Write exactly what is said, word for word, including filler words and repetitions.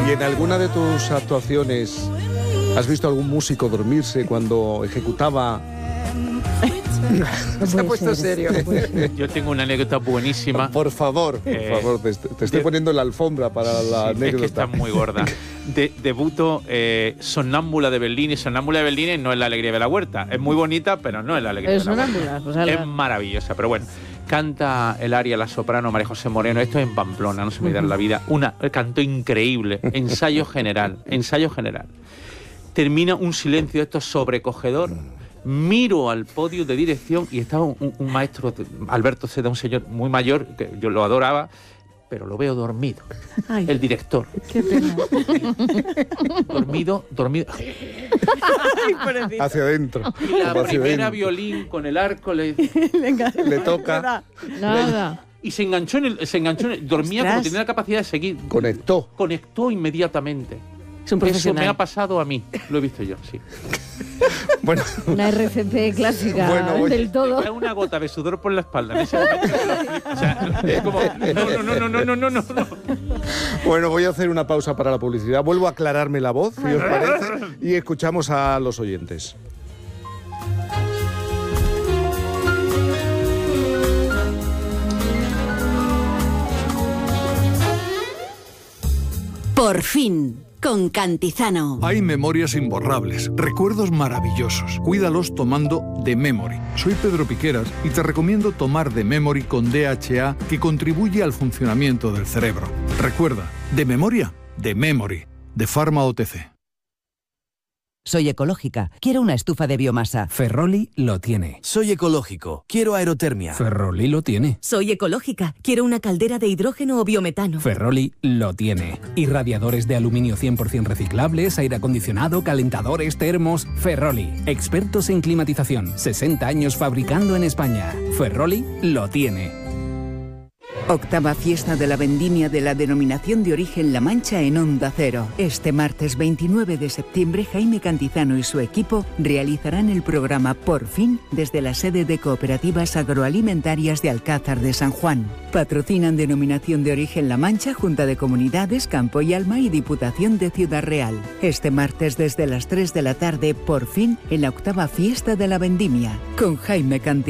¿Y en alguna de tus actuaciones has visto algún músico dormirse cuando ejecutaba? No Se ha puesto serio. No Yo tengo una anécdota buenísima. Por favor, por eh, favor, te, te estoy de, poniendo en la alfombra para la sí, anécdota. Es que está muy gorda. De, debuto eh, Sonámbula de Berlín. Y Sonámbula de Berlín no es la alegría de la huerta. Es muy bonita, pero no es la alegría es de la huerta. huerta. O sea, es la... maravillosa, pero bueno. Canta el aria la soprano María José Moreno. Esto es en Pamplona, no se me da la vida. Una canto increíble. Ensayo general. Ensayo general. Termina un silencio esto sobrecogedor. Miro al podio de dirección y estaba un, un maestro, Alberto Seda, un señor muy mayor, que yo lo adoraba, pero lo veo dormido. Ay, el director. Qué pena. Dormido, dormido. Ay, hacia adentro. Y la hacia primera dentro. violín con el arco le, Venga, le toca. Nada. Y se enganchó en el, se enganchó en el, dormía Ostras. como tenía la capacidad de seguir. Conectó. Conectó inmediatamente. Es un profesional. Eso me ha pasado a mí, lo he visto yo, sí. Bueno. Una R C P clásica, bueno, del todo. Es una gota de sudor por la espalda. En ese momento lo, o sea, es como, no, no, no, no, no, no, no, no. Bueno, voy a hacer una pausa para la publicidad. Vuelvo a aclararme la voz, si os parece, y escuchamos a los oyentes. Por fin, con Cantizano. Hay memorias imborrables, recuerdos maravillosos. Cuídalos tomando The Memory. Soy Pedro Piqueras y te recomiendo tomar The Memory con D H A, que contribuye al funcionamiento del cerebro. Recuerda, de memoria, The Memory, de Pharma O T C. Soy ecológica, quiero una estufa de biomasa. Ferroli lo tiene. Soy ecológico, quiero aerotermia. Ferroli lo tiene. Soy ecológica, quiero una caldera de hidrógeno o biometano. Ferroli lo tiene. Irradiadores de aluminio cien por ciento reciclables, aire acondicionado, calentadores, termos. Ferroli, expertos en climatización, sesenta años fabricando en España. Ferroli lo tiene. Octava fiesta de la vendimia de la denominación de origen La Mancha en Onda Cero. Este martes veintinueve de septiembre, Jaime Cantizano y su equipo realizarán el programa Por Fin desde la sede de Cooperativas Agroalimentarias de Alcázar de San Juan. Patrocinan denominación de origen La Mancha, Junta de Comunidades, Campo y Alma y Diputación de Ciudad Real. Este martes desde las tres de la tarde, Por Fin, en la octava fiesta de la vendimia, con Jaime Cantizano.